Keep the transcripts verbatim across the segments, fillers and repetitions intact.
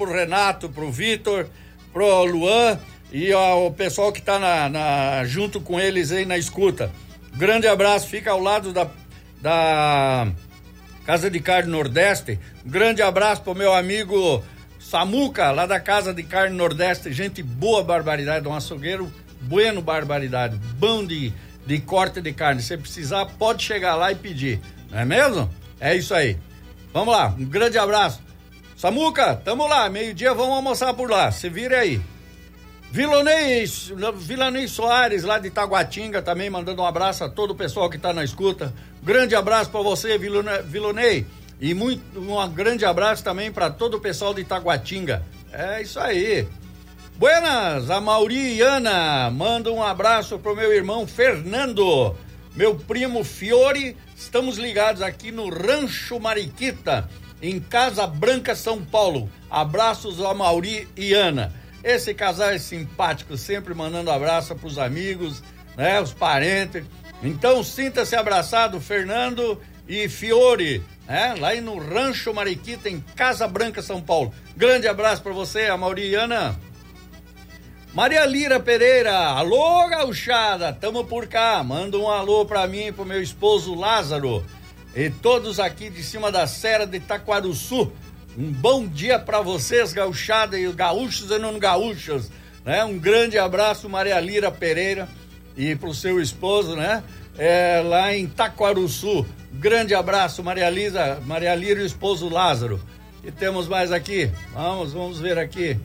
pro Renato, pro Vitor, pro Luan e ao pessoal que tá na, na, junto com eles aí na escuta. Grande abraço, fica ao lado da, da Casa de Carne Nordeste. Grande abraço pro meu amigo Samuca, lá da Casa de Carne Nordeste, gente boa, barbaridade, um açougueiro bueno, barbaridade, bom de, de corte de carne. Se precisar, pode chegar lá e pedir, não é mesmo? É isso aí. Vamos lá, um grande abraço. Samuca, tamo lá, meio-dia vamos almoçar por lá, se vira aí. Vilonei, Vilonei Soares, lá de Taguatinga, também mandando um abraço a todo o pessoal que tá na escuta. Grande abraço pra você, Vilonei. E muito, um grande abraço também para todo o pessoal de Taguatinga. É isso aí. Buenas, a Mauri e Ana. Manda um abraço pro meu irmão Fernando, meu primo Fiore. Estamos ligados aqui no Rancho Mariquita, em Casa Branca, São Paulo. Abraços a Mauri e Ana. Esse casal é simpático, sempre mandando abraço pros amigos, né, os parentes. Então sinta-se abraçado, Fernando e Fiore. É, lá no Rancho Mariquita, em Casa Branca, São Paulo. Grande abraço pra você, a Mauriana. Maria Lira Pereira, alô, gauchada, tamo por cá. Manda um alô pra mim e pro meu esposo Lázaro e todos aqui de cima da Serra de Itaquaruçu. Um bom dia pra vocês, gauchada, e gaúchos e não gaúchos, né? Um grande abraço, Maria Lira Pereira, e pro seu esposo, né? É, lá em Itaquaruçu. Grande abraço, Maria Lisa, Maria Lira e o esposo Lázaro. E temos mais aqui. Vamos, vamos ver aqui.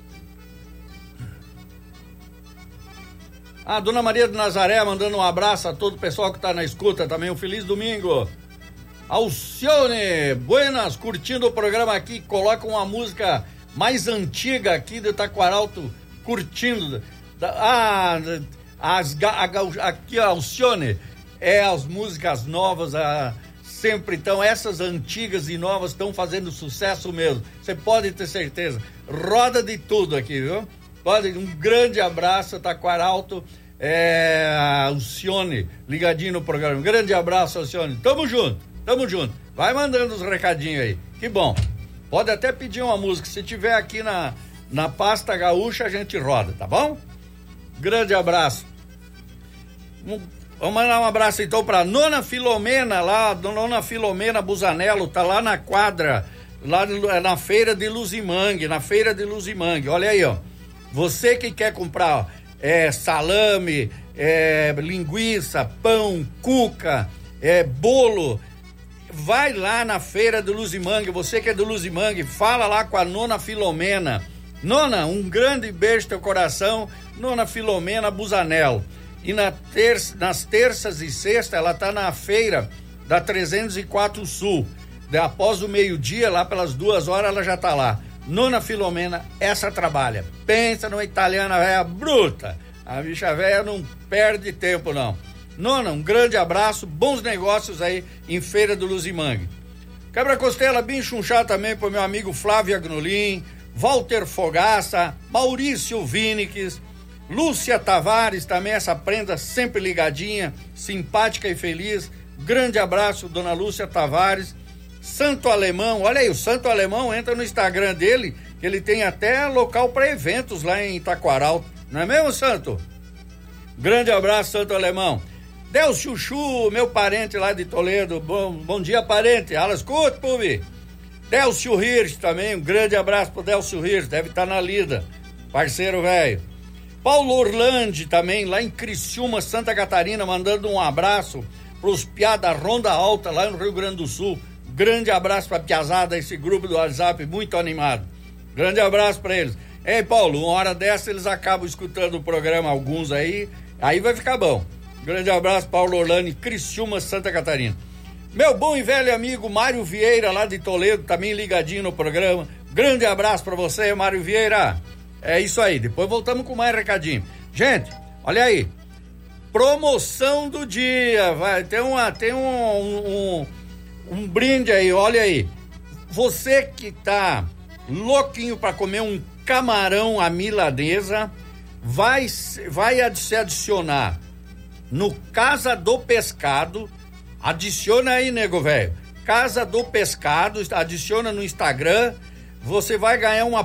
A Dona Maria de Nazaré mandando um abraço a todo o pessoal que tá na escuta também. Um feliz domingo. Alcione, buenas, curtindo o programa aqui. Coloca uma música mais antiga aqui do Taquaralto, curtindo. Ah, as, a, aqui, Alcione. É, as músicas novas, a, sempre, então, essas antigas e novas estão fazendo sucesso mesmo. Você pode ter certeza. Roda de tudo aqui, viu? Pode, um grande abraço, Taquaralto, é, Alcione, ligadinho no programa. Um grande abraço, Alcione. Tamo junto, tamo junto. Vai mandando os recadinhos aí. Que bom. Pode até pedir uma música. Se tiver aqui na, na pasta gaúcha, a gente roda, tá bom? Grande abraço. Um, Vamos mandar um abraço então pra Nona Filomena, lá, Nona Filomena Busanello, tá lá na quadra, lá na feira de Luzimangue, na feira de Luzimangue. Olha aí, ó. Você que quer comprar é, salame, é, linguiça, pão, cuca, é, bolo, vai lá na feira de Luzimangue. Você que é do Luzimangue, fala lá com a Nona Filomena. Nona, um grande beijo no teu coração, Nona Filomena Busanello. E na terça, nas terças e sextas ela tá na feira da trezentos e quatro Sul. De, após o meio-dia, lá pelas duas horas, ela já tá lá. Nona Filomena, essa trabalha. Pensa numa italiana velha bruta. A bicha velha não perde tempo, não. Nona, um grande abraço, bons negócios aí em Feira do Luzimangue. Quebra-costela bem chunchá também pro meu amigo Flávio Agnolin, Walter Fogaça, Maurício Vinix, Lúcia Tavares, também essa prenda sempre ligadinha, simpática e feliz. Grande abraço, dona Lúcia Tavares. Santo Alemão, olha aí, o Santo Alemão, entra no Instagram dele, que ele tem até local para eventos lá em Itaquaral. Não é mesmo, Santo? Grande abraço, Santo Alemão. Del Chuchu, meu parente lá de Toledo. Bom, bom dia, parente. Alas escuta, Pubi. Delcio Hirsch também, um grande abraço pro Delcio Hirsch, deve estar tá na lida. Parceiro velho. Paulo Orlandi também, lá em Criciúma, Santa Catarina, mandando um abraço pros piá da Ronda Alta, lá no Rio Grande do Sul. Grande abraço pra piazada, esse grupo do WhatsApp muito animado. Grande abraço pra eles. Ei, Paulo, uma hora dessa eles acabam escutando o programa, alguns aí, aí vai ficar bom. Grande abraço, Paulo Orlando, Criciúma, Santa Catarina. Meu bom e velho amigo Mário Vieira, lá de Toledo, também ligadinho no programa. Grande abraço pra você, Mário Vieira. É isso aí, depois voltamos com mais recadinho. Gente, olha aí, promoção do dia, vai, tem, uma, tem um, um, um brinde aí, olha aí. Você que tá louquinho pra comer um camarão à milanesa, vai, vai se adicionar no Casa do Pescado. Adiciona aí, nego velho, Casa do Pescado, adiciona no Instagram. Você vai ganhar uma